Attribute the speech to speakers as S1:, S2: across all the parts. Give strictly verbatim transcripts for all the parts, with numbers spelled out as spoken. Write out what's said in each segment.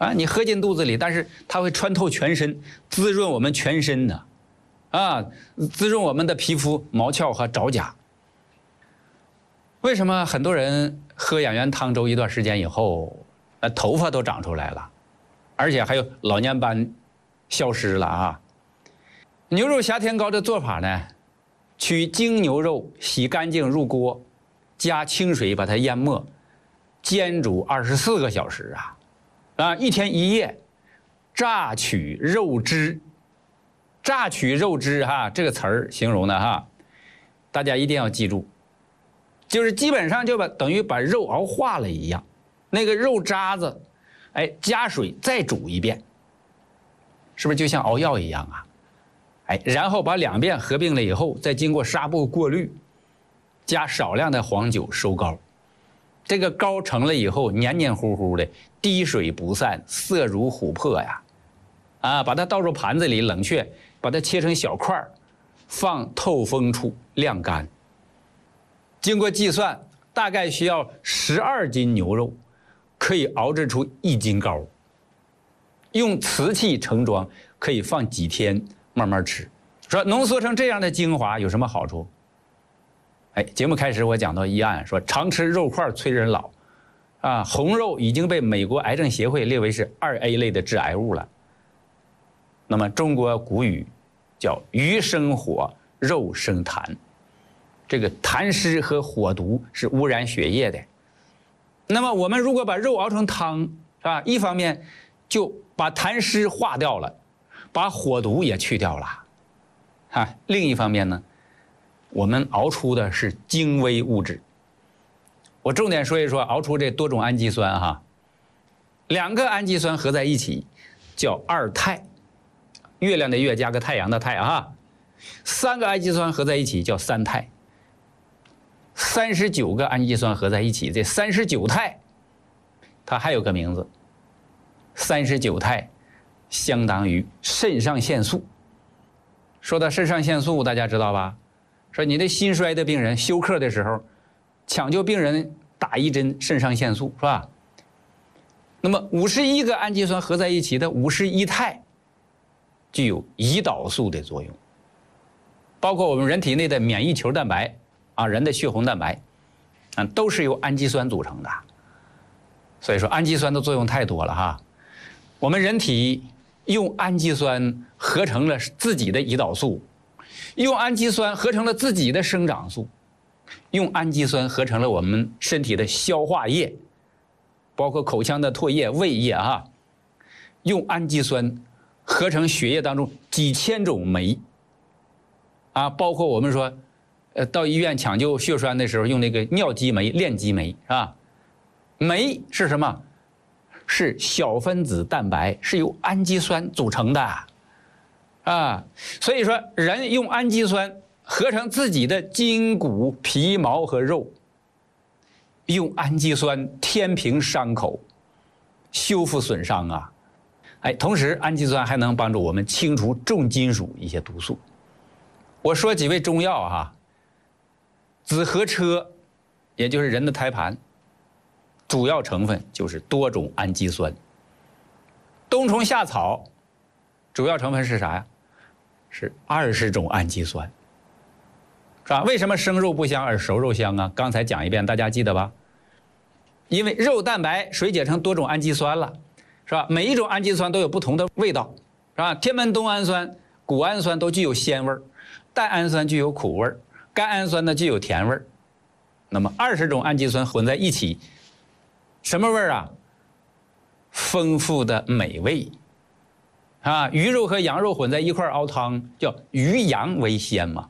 S1: 啊，你喝进肚子里，但是它会穿透全身，滋润我们全身呢，啊，滋润我们的皮肤、毛窍和爪甲。为什么很多人喝养元汤粥一段时间以后，呃，头发都长出来了，而且还有老年斑消失了啊？牛肉侠天膏的做法呢，取精牛肉洗干净入锅，加清水把它淹没，煎煮二十四个小时啊。啊，一天一夜，榨取肉汁，榨取肉汁哈，这个词儿形容的哈，大家一定要记住，就是基本上就把等于把肉熬化了一样，那个肉渣子，哎，加水再煮一遍，是不是就像熬药一样啊？哎，然后把两遍合并了以后，再经过纱布过滤，加少量的黄酒收膏。这个膏成了以后，黏黏糊糊的，滴水不散，色如琥珀呀！啊，把它倒入盘子里冷却，把它切成小块，放透风处晾干。经过计算，大概需要十二斤牛肉，可以熬制出一斤膏。用瓷器盛装，可以放几天慢慢吃。说浓缩成这样的精华有什么好处？哎，节目开始我讲到一案，说常吃肉块催人老，啊，红肉已经被美国癌症协会列为是二 A 类的致癌物了。那么中国古语叫鱼生火，肉生痰，这个痰湿和火毒是污染血液的。那么我们如果把肉熬成汤，是吧？一方面就把痰湿化掉了，把火毒也去掉了，啊，另一方面呢，我们熬出的是精微物质。我重点说一说熬出这多种氨基酸哈，两个氨基酸合在一起叫二肽，月亮的月加个太阳的太啊，三个氨基酸合在一起叫三肽，三十九个氨基酸合在一起，这三十九肽，它还有个名字，三十九肽相当于肾上腺素。说到肾上腺素，大家知道吧？说你的心衰的病人休克的时候，抢救病人打一针肾上腺素，是吧？那么五十一个氨基酸合在一起的五十一肽，具有胰岛素的作用。包括我们人体内的免疫球蛋白啊，人的血红蛋白，啊，都是由氨基酸组成的。所以说氨基酸的作用太多了哈。我们人体用氨基酸合成了自己的胰岛素，用氨基酸合成了自己的生长素，用氨基酸合成了我们身体的消化液，包括口腔的唾液、胃液啊，用氨基酸合成血液当中几千种酶啊，包括我们说，呃，到医院抢救血栓的时候用那个尿激酶、链激酶啊，酶是什么？是小分子蛋白，是由氨基酸组成的啊，所以说人用氨基酸合成自己的筋骨、皮毛和肉，用氨基酸填平伤口，修复损伤啊。哎，同时氨基酸还能帮助我们清除重金属一些毒素。我说几味中药哈，紫河车，也就是人的胎盘，主要成分就是多种氨基酸。冬虫夏草，主要成分是啥呀？是二十种氨基酸，是吧？为什么生肉不香而熟肉香啊？刚才讲一遍，大家记得吧？因为肉蛋白水解成多种氨基酸了，是吧？每一种氨基酸都有不同的味道，是吧？天门冬氨酸、谷氨酸都具有鲜味儿，蛋氨酸具有苦味儿，甘氨酸呢具有甜味儿。那么二十种氨基酸混在一起，什么味儿啊？丰富的美味。啊，鱼肉和羊肉混在一块熬汤，叫鱼羊为鲜嘛。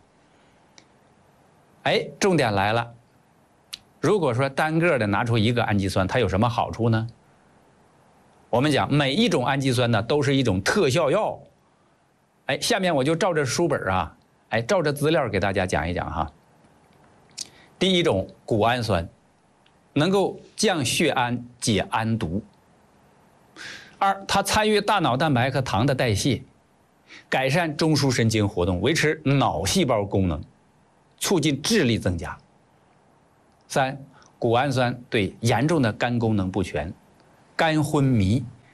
S1: 哎，重点来了，如果说单个的拿出一个氨基酸，它有什么好处呢？我们讲每一种氨基酸呢都是一种特效药。哎，下面我就照着书本啊，哎，照着资料给大家讲一讲哈。第一种谷氨酸，能够降血氨、解氨毒。二，它参与大脑蛋白和糖的代谢，改善中枢神经活动，维持脑细胞功能，促进智力增加。三，谷氨酸对严重的肝功能不全、肝昏迷、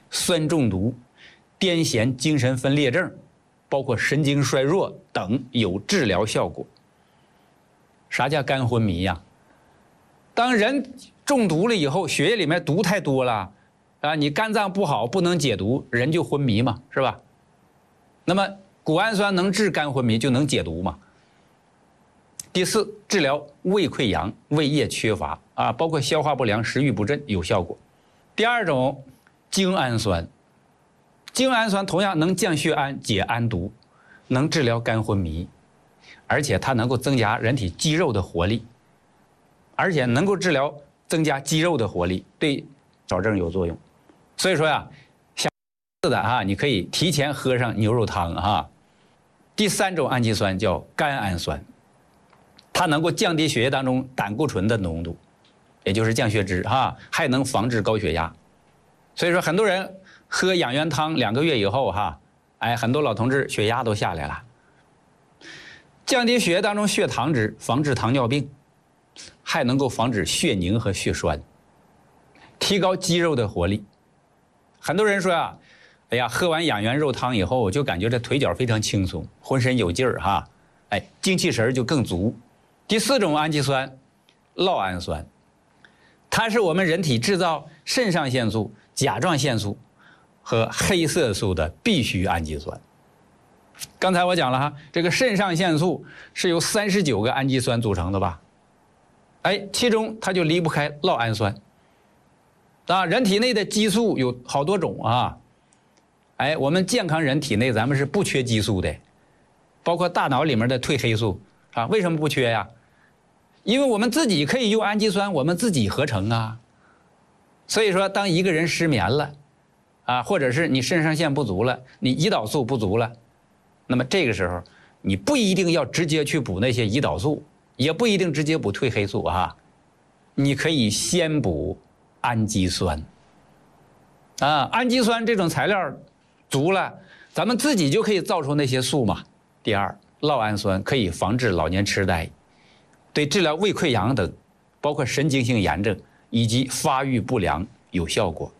S1: 酸中毒、癫痫精神分裂症，包括神经衰弱等有治疗效果。啥叫肝昏迷呀？当人中毒了以后，血液里面毒太多了啊，你肝脏不好，不能解毒，人就昏迷嘛，是吧？那么谷氨酸能治肝昏迷，就能解毒嘛。第四，治疗胃溃疡、胃液缺乏啊，包括消化不良、食欲不振有效果。第二种，精氨酸，精氨酸同样能降血氨、解氨毒，能治疗肝昏迷，而且它能够增加人体肌肉的活力，而且能够治疗增加肌肉的活力，对少症有作用。所以说呀，想的啊，你可以提前喝上牛肉汤哈。第三种氨基酸叫甘氨酸。它能够降低血液当中胆固醇的浓度，也就是降血脂哈，还能防治高血压。所以说，很多人喝养元汤两个月以后哈，哎，很多老同志血压都下来了。降低血液当中血糖值，防治糖尿病，还能够防止血凝和血栓，提高肌肉的活力。很多人说啊，哎呀，喝完养元肉汤以后，就感觉这腿脚非常轻松，浑身有劲儿哈，哎，精气神就更足。第四种氨基酸，酪氨酸，它是我们人体制造肾上腺素、甲状腺素和黑色素的必需氨基酸。刚才我讲了哈，这个肾上腺素是由三十九个氨基酸组成的吧？哎，其中它就离不开酪氨酸。啊，人体内的激素有好多种啊。哎，我们健康人体内咱们是不缺激素的，包括大脑里面的褪黑素啊，为什么不缺呀？因为我们自己可以用氨基酸，我们自己合成啊。所以说，当一个人失眠了，啊，或者是你肾上腺不足了，你胰岛素不足了，那么这个时候你不一定要直接去补那些胰岛素，也不一定直接补褪黑素啊，你可以先补氨基酸。啊，氨基酸这种材料足了，咱们自己就可以造出那些素嘛。第二，酪氨酸可以防治老年痴呆，对治疗胃溃疡等，包括神经性炎症以及发育不良有效果。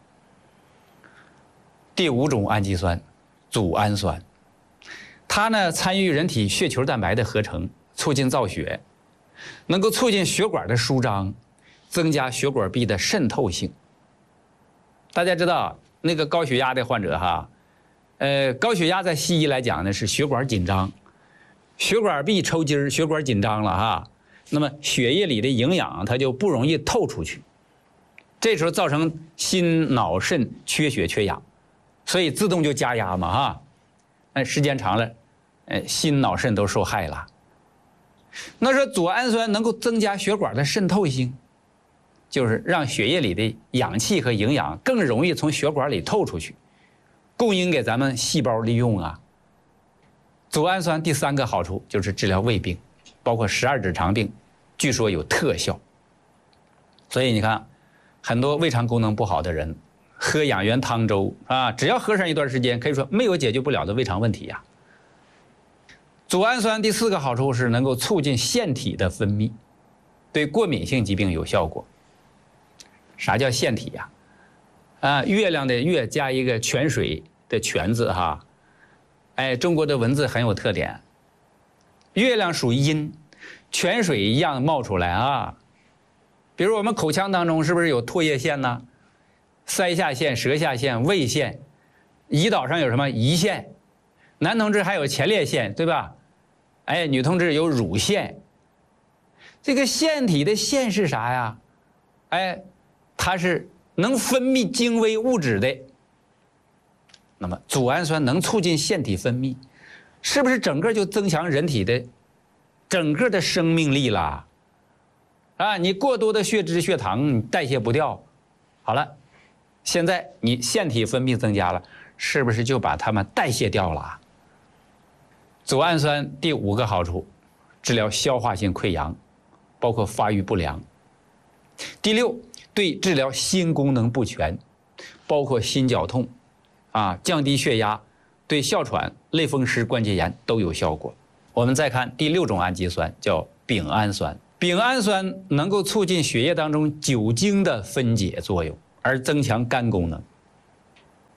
S1: 第五种氨基酸，组氨酸，它呢参与人体血球蛋白的合成，促进造血，能够促进血管的舒张，增加血管壁的渗透性。大家知道那个高血压的患者哈，呃，高血压在西医来讲呢是血管紧张，血管壁抽筋，血管紧张了哈，那么血液里的营养它就不容易透出去，这时候造成心脑肾缺血缺氧，所以自动就加压嘛哈，哎，时间长了，呃，心脑肾都受害了。那说组氨酸能够增加血管的渗透性，就是让血液里的氧气和营养更容易从血管里透出去，供应给咱们细胞利用啊。组氨酸第三个好处就是治疗胃病，包括十二指肠病，据说有特效。所以你看，很多胃肠功能不好的人喝养元汤粥啊，只要喝上一段时间，可以说没有解决不了的胃肠问题呀。组氨酸第四个好处是能够促进腺体的分泌，对过敏性疾病有效果。啥叫腺体呀？啊，月亮的月加一个泉水的泉字哈。哎，中国的文字很有特点。月亮属阴，泉水一样冒出来啊。比如我们口腔当中是不是有唾液腺呢？腮下腺、舌下腺、胃腺，胰岛上有什么胰腺？男同志还有前列腺，对吧？哎，女同志有乳腺。这个腺体的腺是啥呀？哎，它是能分泌精微物质的。那么组氨酸能促进腺体分泌，是不是整个就增强人体的整个的生命力了？啊，你过多的血脂血糖你代谢不掉，好了，现在你腺体分泌增加了，是不是就把它们代谢掉了？组氨酸第五个好处，治疗消化性溃疡，包括发育不良。第六，对治疗心功能不全，包括心绞痛啊，降低血压，对哮喘、类风湿关节炎都有效果。我们再看第六种氨基酸，叫丙氨酸。丙氨酸能够促进血液当中酒精的分解作用，而增强肝功能。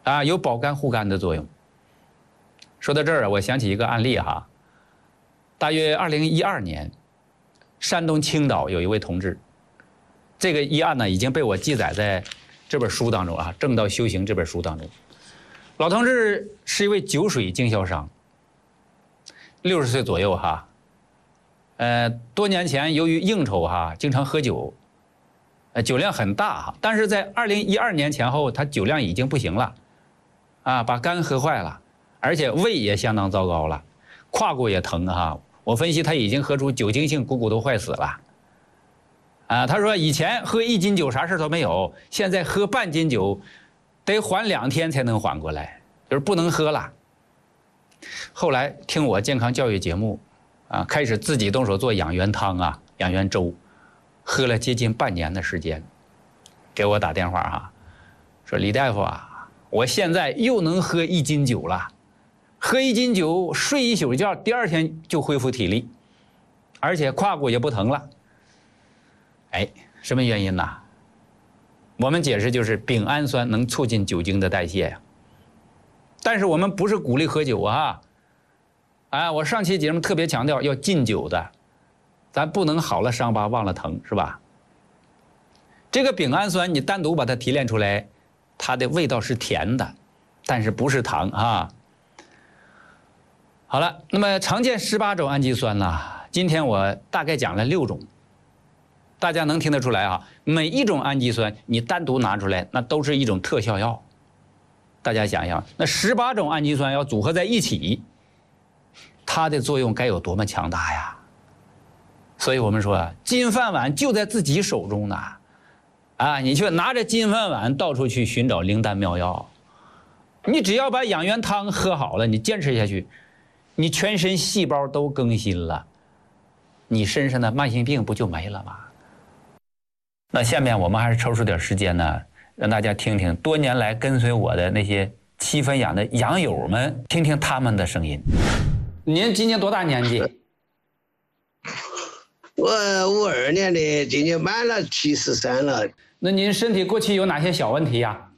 S1: 啊，有保肝护肝的作用。说到这儿啊，我想起一个案例哈。大约二零一二年，山东青岛有一位同志，这个医案呢已经被我记载在这本书当中啊，《正道修行》这本书当中。老同志是一位酒水经销商，六十岁左右哈。呃，多年前由于应酬哈，经常喝酒，呃，酒量很大哈。但是在二零一二年前后，他酒量已经不行了，啊，把肝喝坏了，而且胃也相当糟糕了，胯骨也疼哈。我分析他已经喝出酒精性股骨头坏死了。啊，他说以前喝一斤酒啥事都没有，现在喝半斤酒，得缓两天才能缓过来，就是不能喝了。后来听我健康教育节目，啊，开始自己动手做养元汤啊、养元粥，喝了接近半年的时间，给我打电话哈、啊，说李大夫啊，我现在又能喝一斤酒了，喝一斤酒睡一宿觉，第二天就恢复体力，而且胯骨也不疼了。哎，什么原因呢？我们解释就是丙氨酸能促进酒精的代谢呀。但是我们不是鼓励喝酒啊，哎，我上期节目特别强调要禁酒的，咱不能好了伤疤忘了疼，是吧？这个丙氨酸你单独把它提炼出来，它的味道是甜的，但是不是糖啊。好了，那么常见十八种氨基酸呢，今天我大概讲了六种。大家能听得出来啊？每一种氨基酸你单独拿出来，那都是一种特效药。大家想想，那十八种氨基酸要组合在一起，它的作用该有多么强大呀！所以我们说，金饭碗就在自己手中呢，啊，你却拿着金饭碗到处去寻找灵丹妙药。你只要把养元汤喝好了，你坚持下去，你全身细胞都更新了，你身上的慢性病不就没了吗？那下面我们还是抽出点时间呢，让大家听听多年来跟随我的那些七分养的养友们，听听他们的声音。您今年多大年纪？
S2: 我五二年的，今年满了七十三了。
S1: 那您身体过去有哪些小问题呀、啊？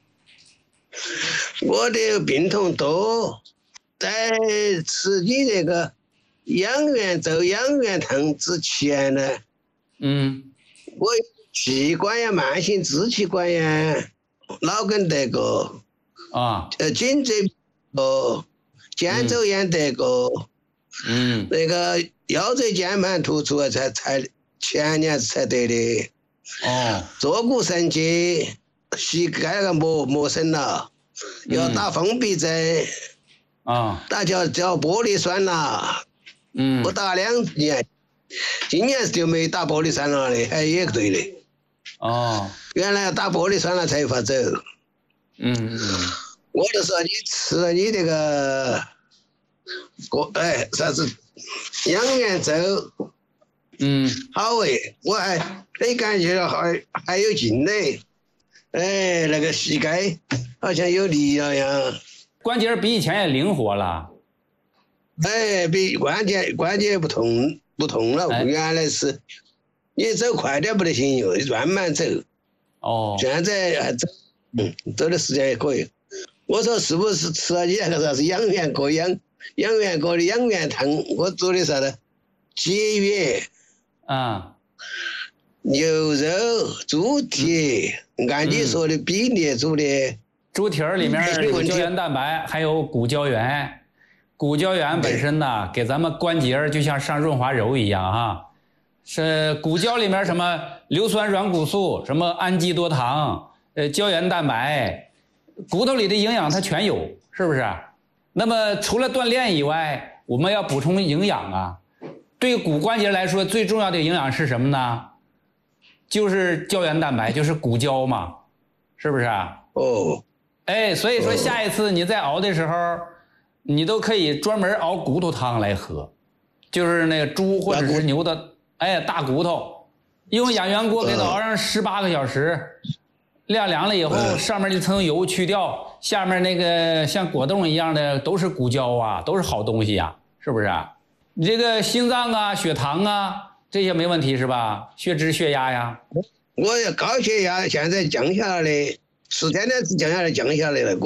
S2: 我的病痛多，在吃你这个养元粥、养元汤之前呢，
S1: 嗯，
S2: 我气管炎、慢性支气管炎、脑梗得过，
S1: 啊，
S2: 呃，颈椎过，肩周炎得过，
S1: 嗯，
S2: 那个腰椎间盘突出才才前年才得的，
S1: 哦，
S2: 坐骨神经，膝盖那个磨磨损了，要打封闭针，
S1: 啊，
S2: 打叫叫玻璃酸了，
S1: 嗯，
S2: 我打两年，今年就没打玻璃酸了的，哎，也对的。
S1: 哦，
S2: 原来打玻璃酸了才发走。
S1: 嗯嗯，
S2: 我就说你吃了你这个，过哎啥子养元粥，
S1: 嗯，
S2: 好喂，我还没感觉到还还有劲嘞，哎，那个膝盖好像有力了样，
S1: 关节比以前也灵活了，
S2: 哎，比关节关节不痛不痛了，
S1: 哎、
S2: 原来是你走快点不得行，慢慢走。
S1: 哦，
S2: 现在还走，嗯，走的时间也可以。我说是不是吃了你那个啥子养元锅、养养元锅的养元汤？我做的啥子鸡月、
S1: 啊，
S2: 牛肉、猪蹄，按你说的比例做的。
S1: 猪蹄儿里面有胶原蛋白，还有骨胶原。骨胶原本身呢，给咱们关节就像上润滑油一样哈。是骨胶里面什么硫酸软骨素，什么氨基多糖，呃，胶原蛋白，骨头里的营养它全有，是不是？那么除了锻炼以外，我们要补充营养啊。对骨关节来说，最重要的营养是什么呢？就是胶原蛋白，就是骨胶嘛，是不是？
S2: 哦，
S1: 哎，所以说下一次你在熬的时候，你都可以专门熬骨头汤来喝，就是那个猪或者是牛的。哎，大骨头，用养元锅给它熬上十八个小时，晾凉了以后，上面那层油去掉，下面那个像果冻一样的都是骨胶啊，都是好东西呀、啊，是不是？你这个心脏啊、血糖啊这些没问题是吧？血脂、血压呀，
S2: 我高血压现在降下来了，十天的降下来降下来了。